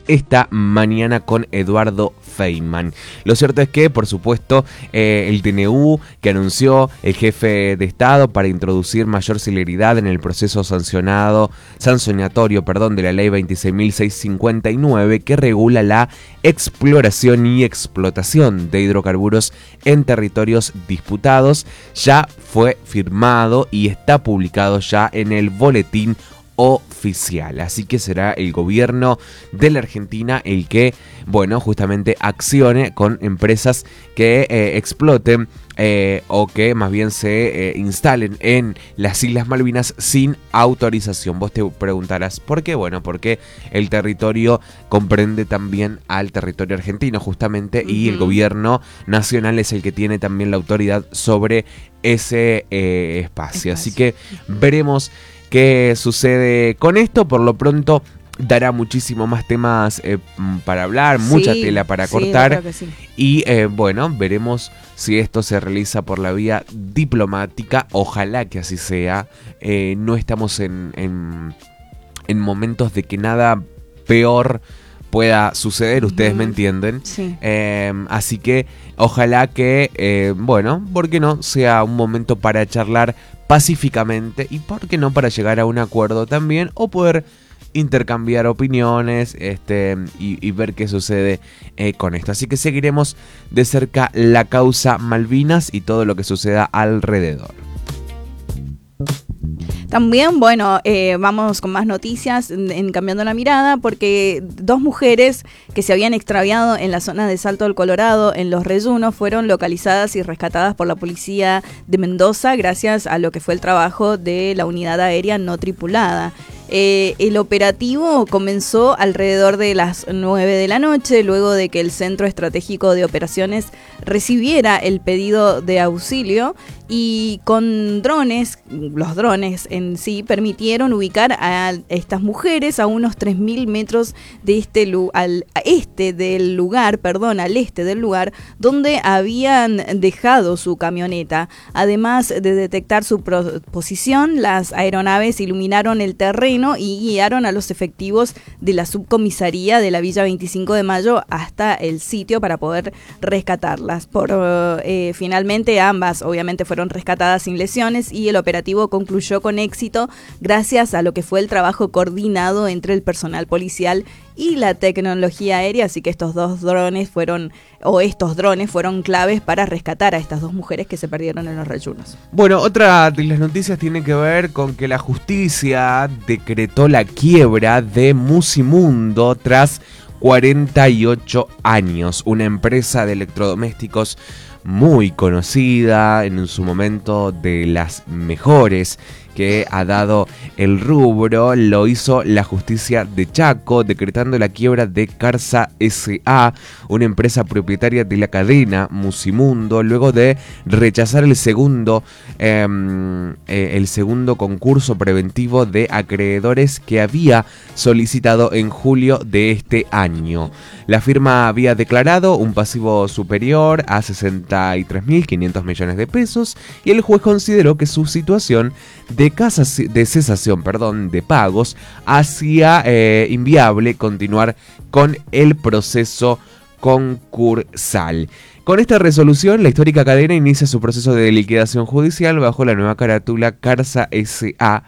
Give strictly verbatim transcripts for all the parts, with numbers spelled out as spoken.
esta mañana con Eduardo Feynman. Lo cierto es que, por supuesto, eh, el T N U que anunció el jefe de Estado para introducir mayor celeridad en el proceso sancionado, sancionatorio perdón, de la ley veintiséis mil seiscientos cincuenta y nueve que regula la exploración y explotación de hidrocarburos en territorios disputados, ya fue firmado y está publicado ya en el boletín oficial. Así que será el gobierno de la Argentina el que, bueno, justamente accione con empresas que eh, exploten eh, o que más bien se eh, instalen en las Islas Malvinas sin autorización. Vos te preguntarás, ¿por qué? Bueno, porque el territorio comprende también al territorio argentino, justamente, uh-huh. y el gobierno nacional es el que tiene también la autoridad sobre ese eh, espacio. espacio. Así que veremos qué sucede con esto. Por lo pronto dará muchísimo más temas eh, para hablar, sí, mucha tela para cortar. Sí, creo que sí. Y eh, bueno, veremos si esto se realiza por la vía diplomática. Ojalá que así sea. Eh, no estamos en, en, en momentos de que nada peor pueda suceder, ustedes uh-huh. me entienden. Sí. Eh, así que ojalá que, eh, bueno, ¿por qué no? Sea un momento para charlar pacíficamente y por qué no para llegar a un acuerdo también o poder intercambiar opiniones este, y, y ver qué sucede eh, con esto. Así que seguiremos de cerca la causa Malvinas y todo lo que suceda alrededor. También, bueno, eh, vamos con más noticias en, en Cambiando la Mirada, porque dos mujeres que se habían extraviado en la zona de Salto del Colorado, en Los Reyunos, fueron localizadas y rescatadas por la policía de Mendoza gracias a lo que fue el trabajo de la unidad aérea no tripulada. Eh, el operativo comenzó alrededor de las nueve de la noche, luego de que el Centro Estratégico de Operaciones recibiera el pedido de auxilio, y con drones, los drones en sí, permitieron ubicar a estas mujeres a unos tres mil metros de este al este del lugar, perdón, al este del lugar donde habían dejado su camioneta. Además de detectar su posición, las aeronaves iluminaron el terreno y guiaron a los efectivos de la subcomisaría de la Villa veinticinco de Mayo hasta el sitio para poder rescatarlas. Por eh, finalmente ambas obviamente fueron rescatadas sin lesiones y el operativo concluyó con éxito gracias a lo que fue el trabajo coordinado entre el personal policial y la tecnología aérea, así que estos dos drones fueron, o estos drones fueron claves para rescatar a estas dos mujeres que se perdieron en Los Reyunos. Bueno, otra de las noticias tiene que ver con que la justicia decretó la quiebra de Musimundo tras cuarenta y ocho años, una empresa de electrodomésticos muy conocida, en su momento de las mejores que ha dado el rubro. Lo hizo la justicia de Chaco, decretando la quiebra de Carsa S A, una empresa propietaria de la cadena Musimundo, luego de rechazar el segundo, eh, eh, el segundo concurso preventivo de acreedores que había solicitado en julio de este año. La firma había declarado un pasivo superior a sesenta y tres mil quinientos millones de pesos y el juez consideró que su situación de, casa, de cesación perdón, de pagos hacía eh, inviable continuar con el proceso concursal. Con esta resolución, la histórica cadena inicia su proceso de liquidación judicial bajo la nueva carátula Carsa S A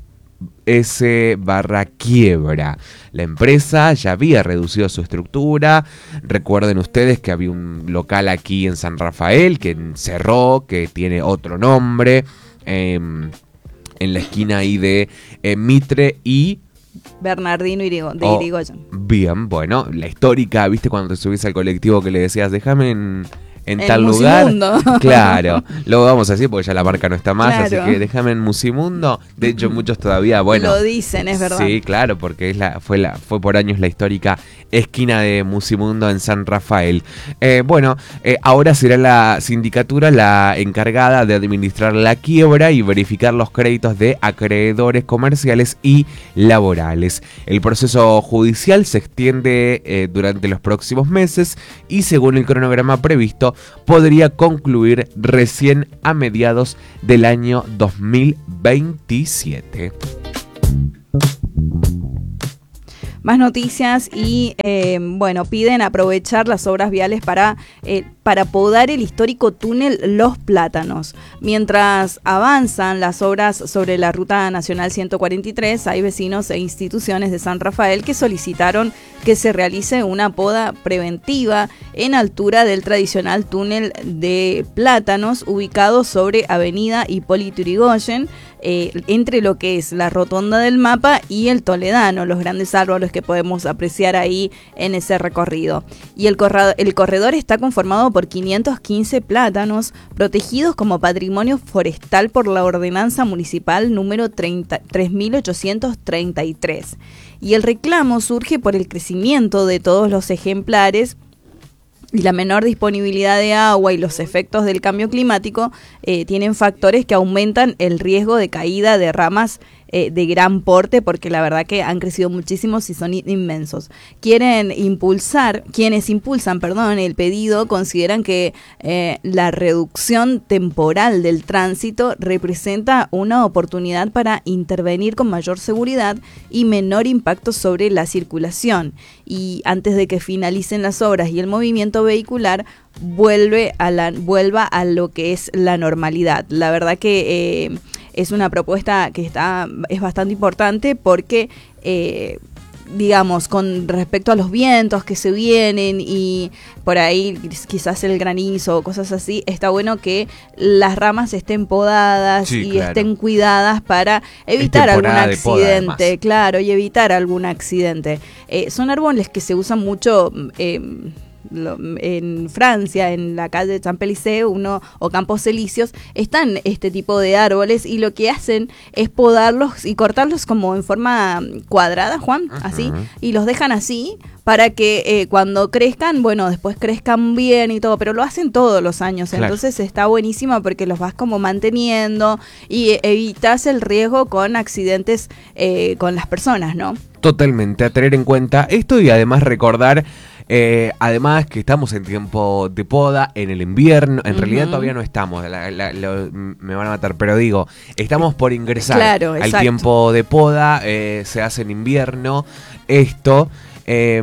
S barra quiebra. La empresa ya había reducido su estructura. Recuerden ustedes que había un local aquí en San Rafael que cerró, que tiene otro nombre, eh, en la esquina ahí de eh, Mitre y Bernardino Irigo, de oh, Irigoyen. Bien, bueno, la histórica, ¿viste? Cuando te subís al colectivo que le decías, déjame en... en el tal Musimundo. lugar. Claro, lo vamos a decir porque ya la marca no está más, claro. Así que déjame en Musimundo. De hecho, muchos todavía, bueno. Lo dicen, es verdad. Sí, claro, porque es la, fue, la, fue por años la histórica esquina de Musimundo en San Rafael. Eh, bueno, eh, ahora será la sindicatura la encargada de administrar la quiebra y verificar los créditos de acreedores comerciales y laborales. El proceso judicial se extiende eh, durante los próximos meses y según el cronograma previsto, podría concluir recién a mediados del año dos mil veintisiete. más noticias y eh, bueno, piden aprovechar las obras viales para, eh, para podar el histórico túnel Los Plátanos. Mientras avanzan las obras sobre la Ruta Nacional ciento cuarenta y tres, hay vecinos e instituciones de San Rafael que solicitaron que se realice una poda preventiva en altura del tradicional túnel de Plátanos, ubicado sobre Avenida Hipólito Yrigoyen, eh, entre lo que es la Rotonda del Mapa y el Toledano, los grandes árboles que podemos apreciar ahí en ese recorrido. Y el, corra- el corredor está conformado por quinientos quince plátanos protegidos como patrimonio forestal por la ordenanza municipal número treinta, tres mil ochocientos treinta y tres. Y el reclamo surge por el crecimiento de todos los ejemplares y la menor disponibilidad de agua y los efectos del cambio climático eh, tienen factores que aumentan el riesgo de caída de ramas eh, de gran porte, porque la verdad que han crecido muchísimos y son inmensos. Quieren impulsar, quienes impulsan, perdón, el pedido consideran que eh, la reducción temporal del tránsito representa una oportunidad para intervenir con mayor seguridad y menor impacto sobre la circulación. Y antes de que finalicen las obras y el movimiento vehicular vuelve a la, vuelva a lo que es la normalidad. La verdad que eh, es una propuesta que está es bastante importante porque eh, digamos, con respecto a los vientos que se vienen y por ahí quizás el granizo o cosas así, está bueno que las ramas estén podadas sí, y claro. estén cuidadas para evitar algún accidente, claro, y evitar algún accidente. Eh, son árboles que se usan mucho eh, Lo, en Francia, en la calle de Champs-Élysées uno, o Campos Elíseos, están este tipo de árboles y lo que hacen es podarlos y cortarlos como en forma cuadrada, Juan, uh-huh. así, y los dejan así para que eh, cuando crezcan, bueno, después crezcan bien y todo, pero lo hacen todos los años, claro. Entonces está buenísimo porque los vas como manteniendo y evitas el riesgo con accidentes eh, con las personas, ¿no? Totalmente, a tener en cuenta esto y además recordar Eh, además que estamos en tiempo de poda, en el invierno, en uh-huh. realidad todavía no estamos, la, la, la, me van a matar, pero digo, estamos por ingresar claro, al tiempo de poda, eh, se hace en invierno, esto, eh,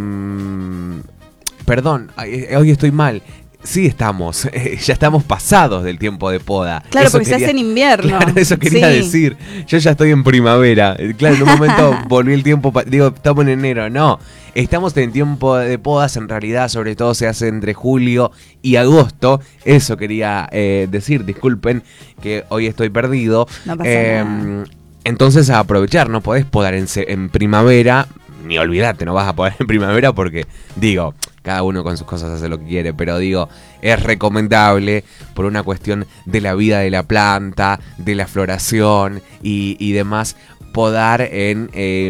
perdón, hoy estoy mal. Sí estamos, eh, ya estamos pasados del tiempo de poda. Claro, eso porque quería, se hace en invierno. Claro, eso quería sí. decir. Yo ya estoy en primavera. Claro, en un momento volví el tiempo, digo, estamos en enero. No, estamos en tiempo de podas, en realidad sobre todo se hace entre julio y agosto. Eso quería eh, decir, disculpen que hoy estoy perdido. No pasa eh, nada. Entonces a aprovechar, no podés podar en, en primavera, ni olvidate, no vas a podar en primavera porque, digo... Cada uno con sus cosas hace lo que quiere, pero digo, es recomendable por una cuestión de la vida de la planta, de la floración y, y demás, podar en, eh,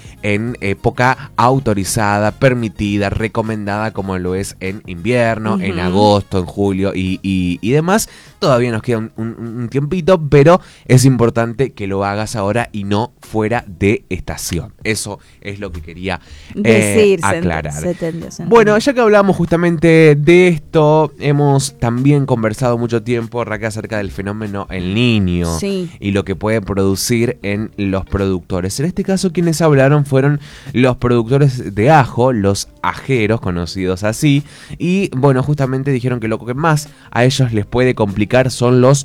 en época autorizada, permitida, recomendada como lo es en invierno, uh-huh. en agosto, en julio y, y, y demás. Todavía nos queda un, un, un tiempito, pero es importante que lo hagas ahora y no fuera de estación. Eso es lo que quería eh, Decir, aclarar. Se entendió, se entendió. Bueno, ya que hablamos justamente de esto, hemos también conversado mucho tiempo, Raquel, acerca del fenómeno El Niño sí. y lo que puede producir en los productores. En este caso, quienes hablaron fueron los productores de ajo, los ajeros, conocidos así, y bueno, justamente dijeron que lo que más a ellos les puede complicar son los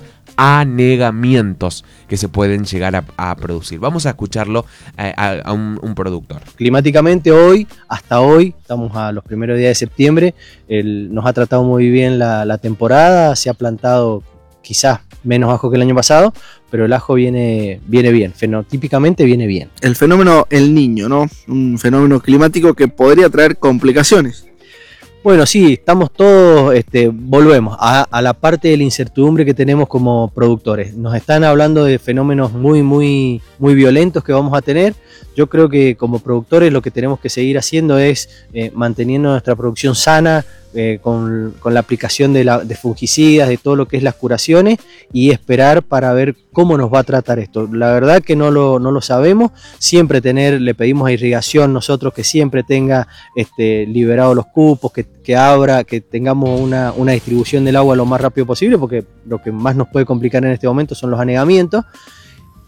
anegamientos que se pueden llegar a, a producir. Vamos a escucharlo a, a, a un, un productor. Climáticamente hoy, hasta hoy, estamos a los primeros días de septiembre, el, nos ha tratado muy bien la, la temporada, se ha plantado quizás menos ajo que el año pasado, pero el ajo viene, viene bien, fenotípicamente viene bien. El fenómeno El Niño, ¿no? Un fenómeno climático que podría traer complicaciones. Bueno, sí, estamos todos, este, volvemos a, a la parte de la incertidumbre que tenemos como productores. Nos están hablando de fenómenos muy, muy, muy violentos que vamos a tener. Yo creo que como productores lo que tenemos que seguir haciendo es eh, manteniendo nuestra producción sana, eh, con, con la aplicación de, la, de fungicidas, de todo lo que es las curaciones y esperar para ver cómo nos va a tratar esto. La verdad que no lo, no lo sabemos. Siempre tener, le pedimos a irrigación nosotros que siempre tenga este, liberados los cupos, que, que abra, que tengamos una, una distribución del agua lo más rápido posible, porque lo que más nos puede complicar en este momento son los anegamientos.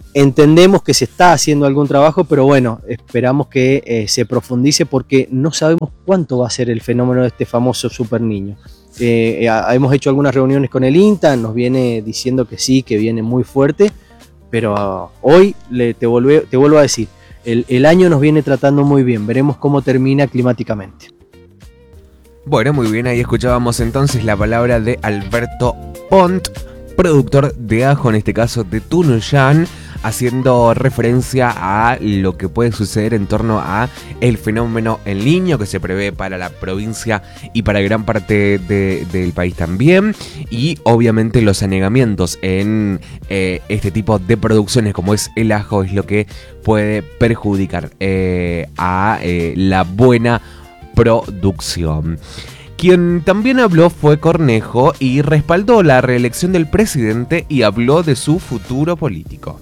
Entendemos que se está haciendo algún trabajo, pero bueno, esperamos que eh, se profundice porque no sabemos cuánto va a ser el fenómeno de este famoso super niño. Eh, eh, hemos hecho algunas reuniones con el INTA, nos viene diciendo que sí, que viene muy fuerte, pero uh, hoy le, te, volve, te vuelvo a decir, el, el año nos viene tratando muy bien, veremos cómo termina climáticamente. Bueno, muy bien, ahí escuchábamos entonces la palabra de Alberto Pont, productor de ajo, en este caso de Tunuyán, haciendo referencia a lo que puede suceder en torno a el fenómeno El Niño que se prevé para la provincia y para gran parte de, del país también, y obviamente los anegamientos en eh, este tipo de producciones como es el ajo es lo que puede perjudicar eh, a eh, la buena producción. Quien también habló fue Cornejo y respaldó la reelección del presidente y habló de su futuro político.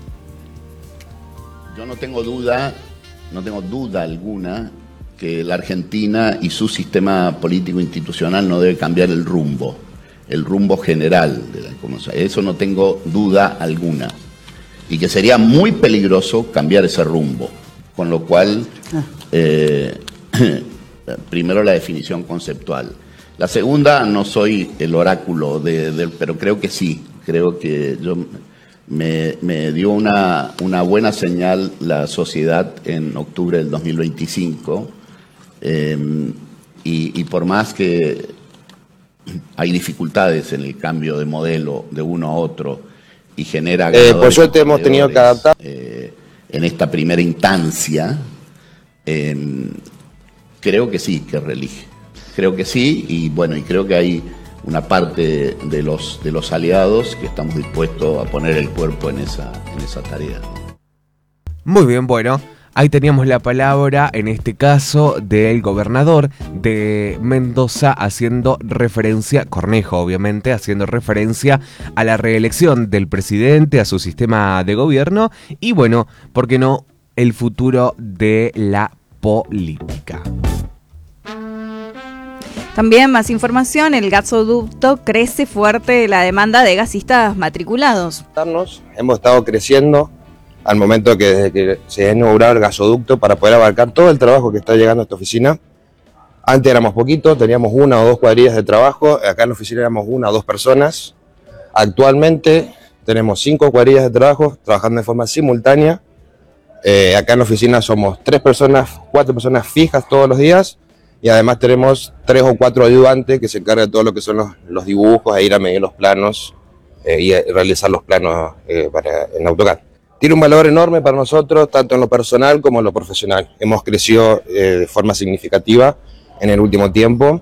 Yo no tengo duda, no tengo duda alguna que la Argentina y su sistema político institucional no debe cambiar el rumbo, el rumbo general de la economía. Eso no tengo duda alguna. Y que sería muy peligroso cambiar ese rumbo. Con lo cual, eh, primero la definición conceptual. La segunda, no soy el oráculo, de, de, pero creo que sí, creo que yo... Me, me dio una, una buena señal la sociedad en octubre del dos mil veinticinco eh, y, y por más que hay dificultades en el cambio de modelo de uno a otro y genera... Eh, por suerte hemos tenido que adaptar. Eh, en esta primera instancia, eh, creo que sí, que reelige. Creo que sí y bueno, y creo que hay una parte de los, de los aliados que estamos dispuestos a poner el cuerpo en esa, en esa tarea. Muy bien, bueno, ahí teníamos la palabra, en este caso, del gobernador de Mendoza haciendo referencia, Cornejo obviamente, haciendo referencia a la reelección del presidente, a su sistema de gobierno y bueno, ¿por qué no?, el futuro de la política. También más información, el gasoducto crece fuerte la demanda de gasistas matriculados. Hemos estado creciendo al momento que desde que se ha inaugurado el gasoducto para poder abarcar todo el trabajo que está llegando a esta oficina. Antes éramos poquitos, teníamos una o dos cuadrillas de trabajo, acá en la oficina éramos una o dos personas. Actualmente tenemos cinco cuadrillas de trabajo trabajando de forma simultánea. Eh, acá en la oficina somos tres personas, cuatro personas fijas todos los días. Y además tenemos tres o cuatro ayudantes que se encargan de todo lo que son los, los dibujos, e ir a medir los planos eh, y a realizar los planos eh, para, en AutoCAD. Tiene un valor enorme para nosotros, tanto en lo personal como en lo profesional. Hemos crecido eh, de forma significativa en el último tiempo.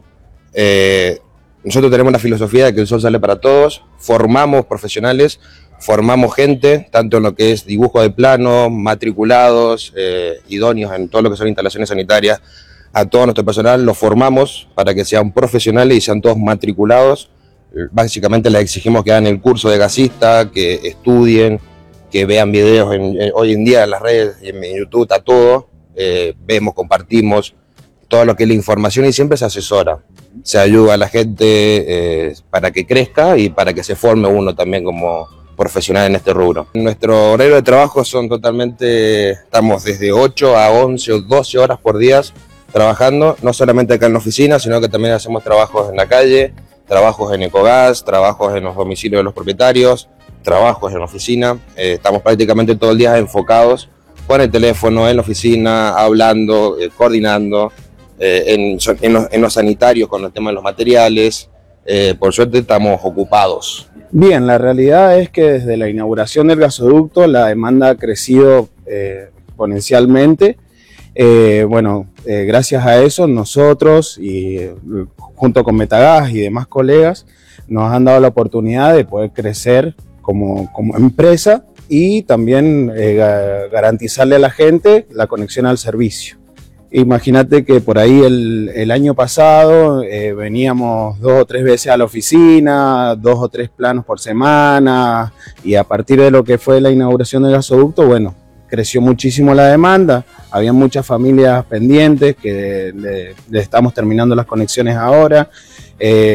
Eh, nosotros tenemos la filosofía de que el sol sale para todos, formamos profesionales, formamos gente, tanto en lo que es dibujo de plano, matriculados, eh, idóneos en todo lo que son instalaciones sanitarias. A todo nuestro personal lo formamos para que sean profesionales y sean todos matriculados. Básicamente les exigimos que hagan el curso de gasista, que estudien, que vean videos. En, en, hoy en día en las redes, en, en YouTube está todo. Eh, vemos, compartimos todo lo que es la información y siempre se asesora. Se ayuda a la gente eh, para que crezca y para que se forme uno también como profesional en este rubro. Nuestro horario de trabajo son totalmente, estamos desde ocho a once o doce horas por día trabajando, no solamente acá en la oficina, sino que también hacemos trabajos en la calle, trabajos en Ecogas, trabajos en los domicilios de los propietarios, trabajos en la oficina. Eh, estamos prácticamente todo el día enfocados con el teléfono, en la oficina, hablando, eh, coordinando, eh, en, en, los, en los sanitarios con el tema de los materiales. Eh, por suerte estamos ocupados. Bien, la realidad es que desde la inauguración del gasoducto la demanda ha crecido eh, exponencialmente. Eh, bueno, eh, gracias a eso nosotros y eh, junto con Metagas y demás colegas nos han dado la oportunidad de poder crecer como, como empresa y también eh, garantizarle a la gente la conexión al servicio. Imagínate que por ahí el, el año pasado eh, veníamos dos o tres veces a la oficina, dos o tres planos por semana y a partir de lo que fue la inauguración del gasoducto, bueno, creció muchísimo la demanda, había muchas familias pendientes que le, le estamos terminando las conexiones ahora. Eh,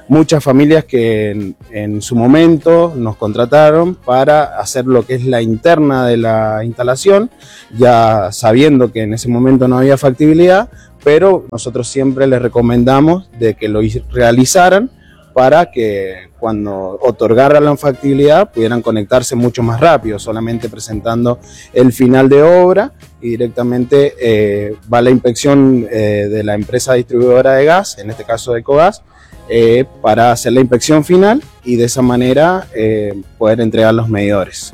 muchas familias que en, en su momento nos contrataron para hacer lo que es la interna de la instalación, ya sabiendo que en ese momento no había factibilidad, pero nosotros siempre les recomendamos de que lo realizaran para que cuando otorgaran la factibilidad pudieran conectarse mucho más rápido, solamente presentando el final de obra y directamente eh, va la inspección eh, de la empresa distribuidora de gas, en este caso Ecogas, eh, para hacer la inspección final y de esa manera eh, poder entregar los medidores.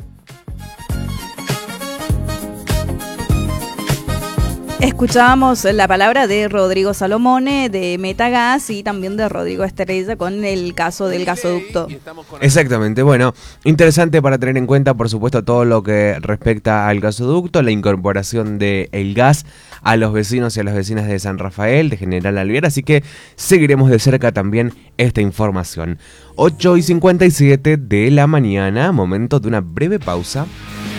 Escuchábamos la palabra de Rodrigo Salomone de Metagas y también de Rodrigo Estrella con el caso del gasoducto. Exactamente, bueno, interesante para tener en cuenta, por supuesto, todo lo que respecta al gasoducto, la incorporación del gas a los vecinos y a las vecinas de San Rafael, de General Alvear, así que seguiremos de cerca también esta información. ocho y cincuenta y siete de la mañana, momento de una breve pausa.